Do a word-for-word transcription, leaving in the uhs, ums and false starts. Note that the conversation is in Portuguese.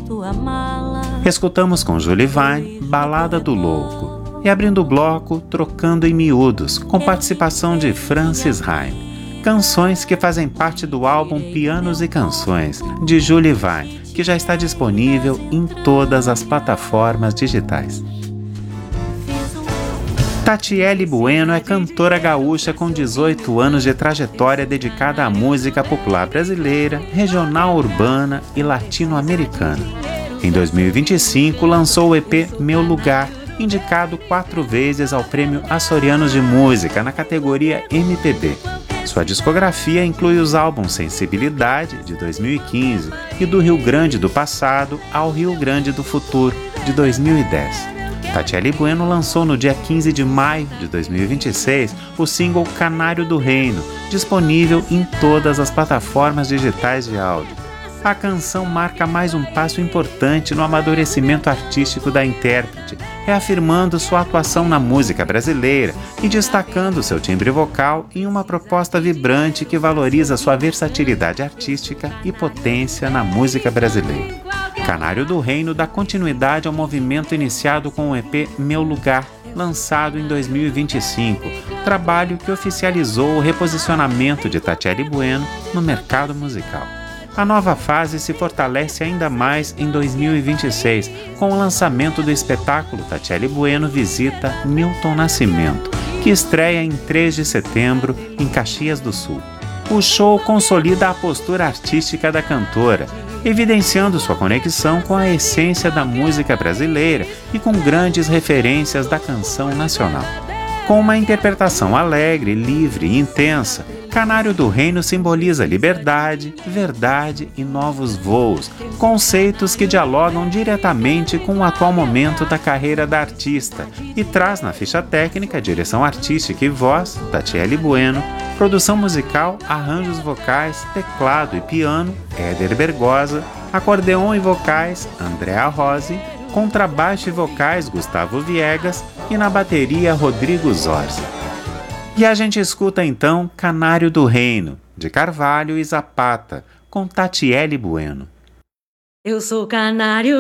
tua mala. Escutamos com Julie Vine, Balada do Louco. E abrindo o bloco, Trocando em Miúdos, com participação de Francis Haim. Canções que fazem parte do álbum Pianos e Canções, de Julie Vine, que já está disponível em todas as plataformas digitais. Tatiele Bueno é cantora gaúcha com dezoito anos de trajetória dedicada à música popular brasileira, regional urbana e latino-americana. Em dois mil e vinte e cinco, lançou o E P Meu Lugar, indicado quatro vezes ao Prêmio Açorianos de Música na categoria M P B. Sua discografia inclui os álbuns Sensibilidade, de dois mil e quinze, e Do Rio Grande do Passado ao Rio Grande do Futuro, de dois mil e dez. Tatiele Bueno lançou no dia quinze de maio de dois mil e vinte e seis o single Canário do Reino, disponível em todas as plataformas digitais de áudio. A canção marca mais um passo importante no amadurecimento artístico da intérprete, reafirmando sua atuação na música brasileira e destacando seu timbre vocal em uma proposta vibrante que valoriza sua versatilidade artística e potência na música brasileira. Canário do Reino dá continuidade ao movimento iniciado com o E P Meu Lugar, lançado em dois mil e vinte e cinco, trabalho que oficializou o reposicionamento de Tatiele Bueno no mercado musical. A nova fase se fortalece ainda mais em dois mil e vinte e seis, com o lançamento do espetáculo Tatiele Bueno Visita Milton Nascimento, que estreia em três de setembro em Caxias do Sul. O show consolida a postura artística da cantora, evidenciando sua conexão com a essência da música brasileira e com grandes referências da canção nacional. Com uma interpretação alegre, livre e intensa, Canário do Reino simboliza liberdade, verdade e novos voos, conceitos que dialogam diretamente com o atual momento da carreira da artista e traz na ficha técnica direção artística e voz, Tatiele Bueno, produção musical, arranjos vocais, teclado e piano, Éder Bergosa, acordeon e vocais, Andréa Rose, contrabaixo e vocais, Gustavo Viegas e na bateria, Rodrigo Zorzi. E a gente escuta então Canário do Reino, de Carvalho e Zapata, com Tatiele Bueno. Eu sou canário